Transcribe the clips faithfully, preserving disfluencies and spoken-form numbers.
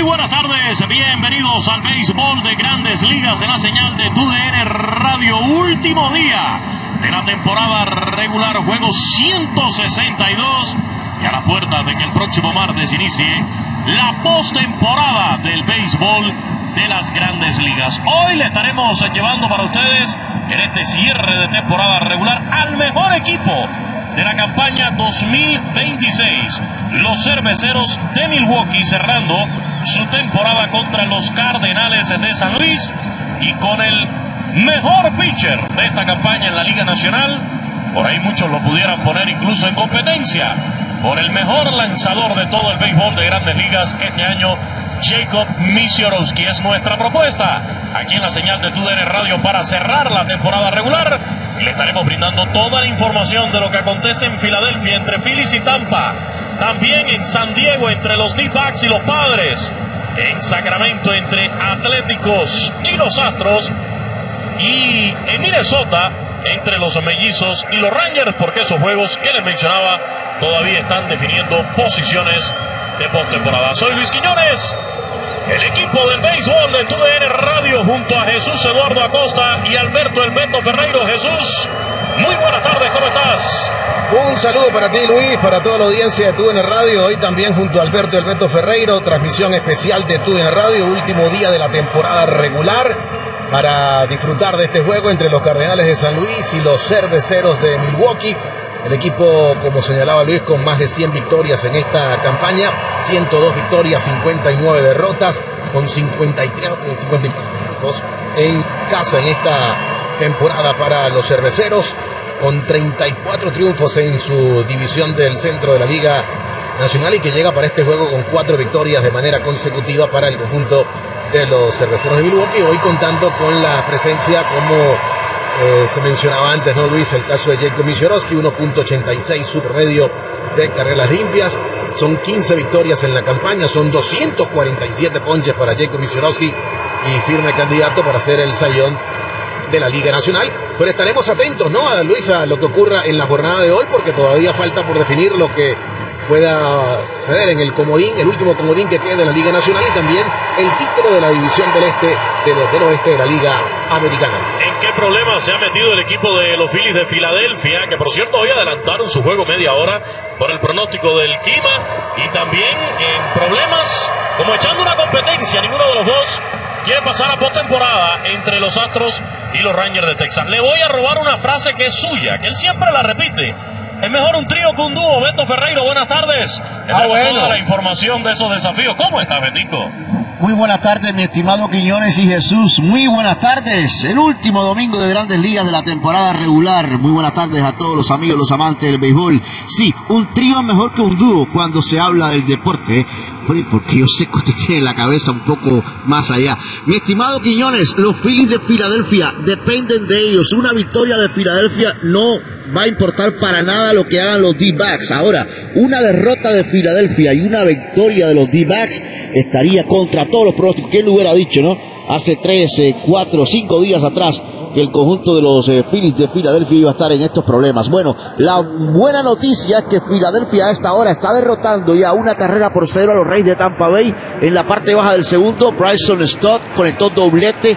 buenas tardes, bienvenidos al béisbol de Grandes Ligas en la señal de T U D N Radio. Último día de la temporada regular, juego ciento sesenta y dos, y a las puertas de que el próximo martes inicie la postemporada del béisbol de las Grandes Ligas. Hoy le estaremos llevando para ustedes en este cierre de temporada regular al mejor equipo de la campaña dos mil veintiséis, los Cerveceros de Milwaukee, cerrando su temporada contra los Cardenales de San Luis, y con el mejor pitcher de esta campaña en la Liga Nacional. Por ahí muchos lo pudieran poner incluso en competencia por el mejor lanzador de todo el béisbol de Grandes Ligas este año, Jacob Misiorowski. Es nuestra propuesta aquí en la señal de T U D N Radio para cerrar la temporada regular, y le estaremos brindando toda la información de lo que acontece en Filadelfia entre Phillies y Tampa, también en San Diego entre los D-Backs y los Padres, en Sacramento entre Atléticos y los Astros, y en Minnesota entre los Mellizos y los Rangers, porque esos juegos que les mencionaba todavía están definiendo posiciones de postemporada. Soy Luis Quiñones, el equipo del béisbol de T U D N Radio, junto a Jesús Eduardo Acosta y Alberto El Beto Ferreiro. Jesús, muy buenas tardes, ¿cómo estás? Un saludo para ti, Luis, para toda la audiencia de T U D N Radio. Hoy también junto a Alberto El Beto Ferreiro, transmisión especial de T U D N Radio, último día de la temporada regular, para disfrutar de este juego entre los Cardenales de San Luis y los Cerveceros de Milwaukee. El equipo, como señalaba Luis, con más de cien victorias en esta campaña, ciento dos victorias, cincuenta y nueve derrotas, con cincuenta y tres, cincuenta y cuatro triunfos en casa en esta temporada para los Cerveceros, con treinta y cuatro triunfos en su división del centro de la Liga Nacional, y que llega para este juego con cuatro victorias de manera consecutiva para el conjunto de los Cerveceros de Milwaukee, hoy contando con la presencia, como Eh, se mencionaba antes, ¿no, Luis? El caso de Jacob Misiorowski, uno punto ochenta y seis su promedio de carreras limpias. Son quince victorias en la campaña, son doscientos cuarenta y siete ponches para Jacob Misiorowski, y firme candidato para ser el sayón de la Liga Nacional. Pero estaremos atentos, ¿no, a Luis, a lo que ocurra en la jornada de hoy, porque todavía falta por definir lo que pueda suceder en el comodín, el último comodín que queda en la Liga Nacional, y también el título de la división del este, del, del oeste de la Liga Americana. ¿En qué problema se ha metido el equipo de los Phillies de Filadelfia? Que por cierto hoy adelantaron su juego media hora por el pronóstico del clima, y también en problemas como echando una competencia. Ninguno de los dos quiere pasar a postemporada entre los Astros y los Rangers de Texas. Le voy a robar una frase que es suya, que él siempre la repite: es mejor un trío que un dúo. Beto Ferreiro, buenas tardes. Ah, bueno. Toda la información de esos desafíos. ¿Cómo estás, Betico? Muy buenas tardes, mi estimado Quiñones y Jesús. Muy buenas tardes. El último domingo de Grandes Ligas de la temporada regular. Muy buenas tardes a todos los amigos, los amantes del béisbol. Sí, un trío es mejor que un dúo cuando se habla del deporte, porque yo sé que usted tiene la cabeza un poco más allá. Mi estimado Quiñones, los Phillies de Filadelfia dependen de ellos. Una victoria de Filadelfia no va a importar para nada lo que hagan los D-Backs. Ahora, una derrota de Filadelfia y una victoria de los D-Backs estaría contra todos los pronósticos. ¿Quién lo hubiera dicho, no? Hace tres, cuatro, cinco días atrás, que el conjunto de los eh, Phillies de Filadelfia iba a estar en estos problemas. Bueno, la buena noticia es que Filadelfia a esta hora está derrotando ya una carrera por cero a los Reyes de Tampa Bay. En la parte baja del segundo, Bryson Stott conectó doblete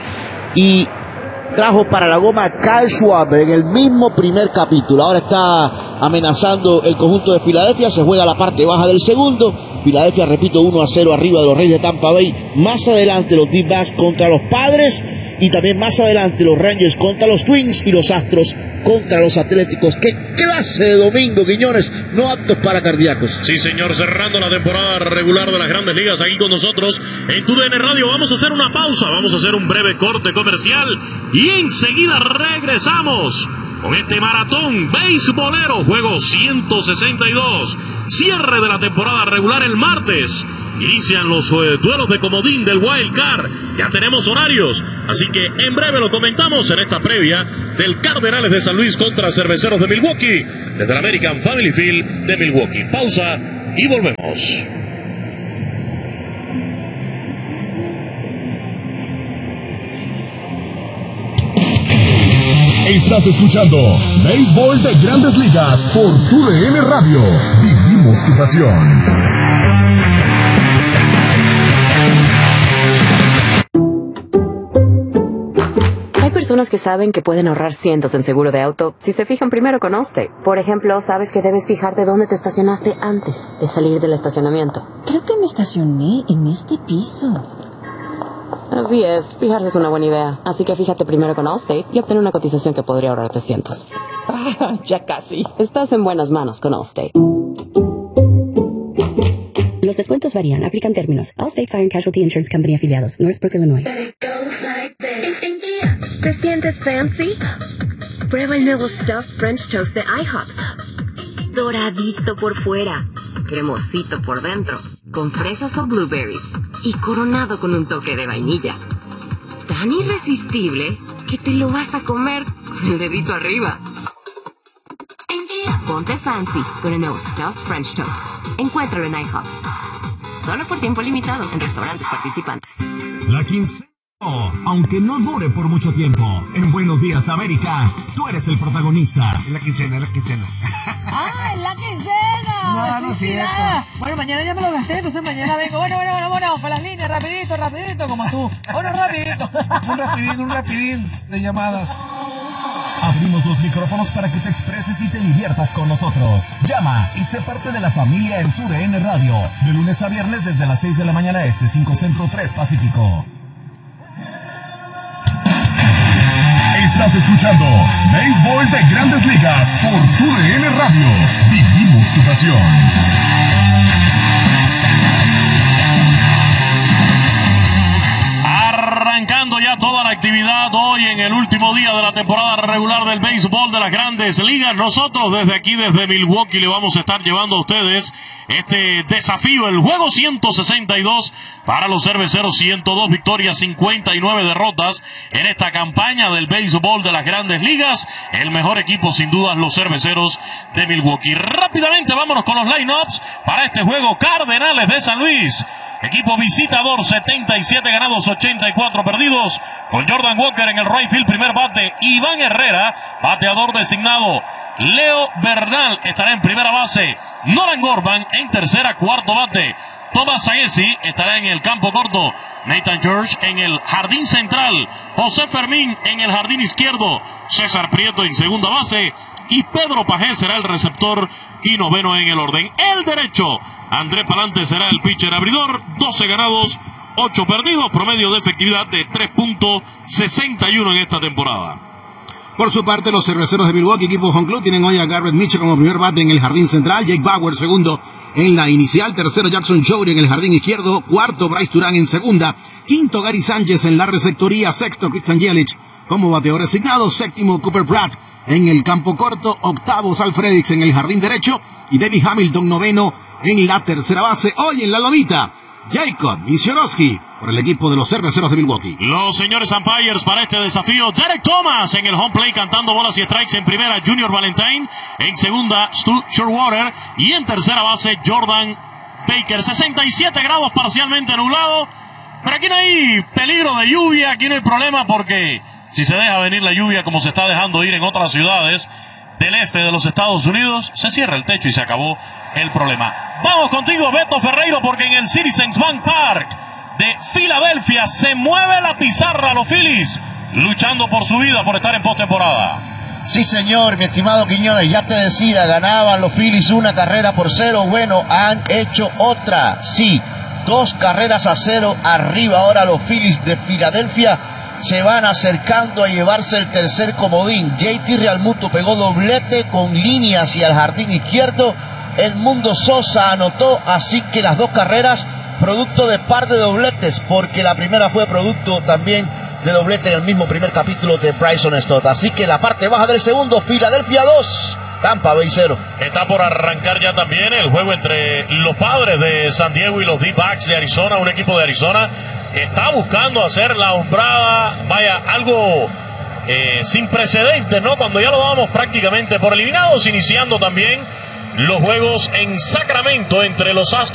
y trajo para la goma a Kyle Schwarber en el mismo primer capítulo. Ahora está amenazando el conjunto de Filadelfia. Se juega la parte baja del segundo. Filadelfia, repito, uno a cero arriba de los Reyes de Tampa Bay. Más adelante los D-Backs contra los Padres, y también más adelante los Rangers contra los Twins y los Astros contra los Atléticos. ¡Qué clase de domingo, Quiñones! No aptos para cardíacos. Sí, señor, cerrando la temporada regular de las Grandes Ligas aquí con nosotros en T U D N Radio. Vamos a hacer una pausa, vamos a hacer un breve corte comercial y enseguida regresamos con este maratón beisbolero, juego ciento sesenta y dos, cierre de la temporada regular el martes. Inician los eh, duelos de comodín del Wild Card. Ya tenemos horarios, así que en breve lo comentamos en esta previa del Cardenales de San Luis contra Cerveceros de Milwaukee, desde el American Family Field de Milwaukee. Pausa y volvemos. Estás escuchando Béisbol de Grandes Ligas por T U D N Radio. Vivimos tu pasión. personas que saben que pueden ahorrar cientos en seguro de auto si se fijan primero con Allstate. Por ejemplo, sabes que debes fijarte dónde te estacionaste antes de salir del estacionamiento. Creo que me estacioné en este piso. Así es, fijarse es una buena idea. Así que fíjate primero con Allstate y obtén una cotización que podría ahorrarte cientos. Ah, ya casi. Estás en buenas manos con Allstate. Los descuentos varían. Aplican términos. Allstate Fire and Casualty Insurance Company afiliados. Northbrook, Illinois. ¿Te sientes fancy? Prueba el nuevo Stuffed French Toast de IHOP. Doradito por fuera, cremosito por dentro, con fresas o blueberries y coronado con un toque de vainilla. Tan irresistible que te lo vas a comer con el dedito arriba. Ponte fancy con el nuevo Stuffed French Toast. Encuéntralo en IHOP. Solo por tiempo limitado en restaurantes participantes. La quincena, aunque no dure por mucho tiempo. En Buenos Días, América, tú eres el protagonista. Es la quincena, es la quincena. ¡Ah, es la quincena! No, no es cierto. Bueno, mañana ya me lo gasté, entonces mañana vengo. Bueno, bueno, bueno, bueno, para las líneas, rapidito, rapidito, como tú. Bueno, rapidito. Un rapidín, un rapidín de llamadas. Abrimos los micrófonos para que te expreses y te diviertas con nosotros. Llama y sé parte de la familia en Tu D N Radio. De lunes a viernes desde las seis de la mañana este, cinco Centro, tres Pacífico. Estás escuchando Béisbol de Grandes Ligas por Tu D N Radio. Vivimos tu pasión. Arrancando ya toda la actividad hoy en el último día de la temporada regular del béisbol de las Grandes Ligas. Nosotros desde aquí, desde Milwaukee, le vamos a estar llevando a ustedes este desafío, el juego ciento sesenta y dos para los cerveceros, ciento dos victorias, cincuenta y nueve derrotas en esta campaña del béisbol de las Grandes Ligas. El mejor equipo sin dudas, los cerveceros de Milwaukee. Rápidamente vámonos con los lineups para este juego. Cardenales de San Luis, equipo visitador, setenta y siete ganados, ochenta y cuatro perdidos, con Jordan Walker en el right field, primer bate, Iván Herrera, bateador designado, Leo Bernal estará en primera base, Nolan Gorman en tercera, cuarto bate, Thomas Agassi estará en el campo corto, Nathan George en el jardín central, José Fermín en el jardín izquierdo, César Prieto en segunda base y Pedro Pajé será el receptor y noveno en el orden. El derecho, André Palante será el pitcher abridor, doce ganados, ocho perdidos, promedio de efectividad de tres punto sesenta y uno en esta temporada. Por su parte, los cerveceros de Milwaukee, equipo home club, tienen hoy a Garrett Mitchell como primer bate en el jardín central, Jake Bauer segundo en la inicial, tercero Jackson Jory en el jardín izquierdo, cuarto Bryce Turán en segunda, quinto Gary Sánchez en la receptoría, sexto Christian Yelich como bateador designado, séptimo Cooper Pratt en el campo corto, octavo Sal Fredericks en el jardín derecho y David Hamilton noveno en la tercera base. Hoy en la lomita, Jacob Misionovsky por el equipo de los cerveceros de Milwaukee. Los señores umpires para este desafío, Derek Thomas en el home plate cantando bolas y strikes. En primera, Junior Valentine. En segunda, Stu Shortwater. Y en tercera base, Jordan Baker. sesenta y siete grados, parcialmente nublado. Pero aquí no hay peligro de lluvia, aquí no hay problema, porque si se deja venir la lluvia como se está dejando ir en otras ciudades del este de los Estados Unidos, se cierra el techo y se acabó el problema. Vamos contigo, Beto Ferreiro, porque en el Citizens Bank Park de Filadelfia se mueve la pizarra. Los Phillies luchando por su vida, por estar en postemporada. Sí, señor, mi estimado Quiñones, ya te decía, ganaban los Phillies una carrera por cero. Bueno, han hecho otra, sí, dos carreras a cero arriba. Ahora los Phillies de Filadelfia se van acercando a llevarse el tercer comodín. J T Realmuto pegó doblete con línea hacia el jardín izquierdo. Edmundo Sosa anotó, así que las dos carreras producto de par de dobletes, porque la primera fue producto también de doblete en el mismo primer capítulo de Bryson Stott. Así que la parte baja del segundo, Filadelfia dos, Tampa Bay cero. Está por arrancar ya también el juego entre los Padres de San Diego y los D-backs de Arizona. Un equipo de Arizona está buscando hacer la hombrada, vaya, algo eh, sin precedentes, ¿no? Cuando ya lo dábamos prácticamente por eliminados, iniciando también los juegos en Sacramento entre los Astros